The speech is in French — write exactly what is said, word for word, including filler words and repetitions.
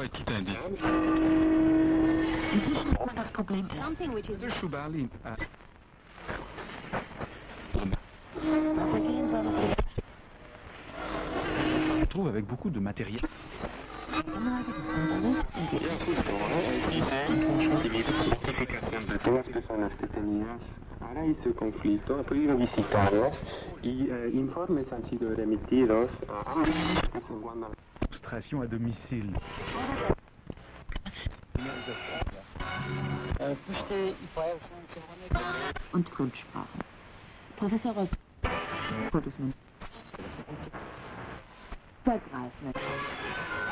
Toi et tout indique. Das Problem ist, De Schuberlin. On trouve avec beaucoup de matériel. Ahora ese conflicto ha podido visitarlos y eh, informes han sido remitidos a Illustration à domicile. und Kunstsprache. Professor Ross. Vergreifen.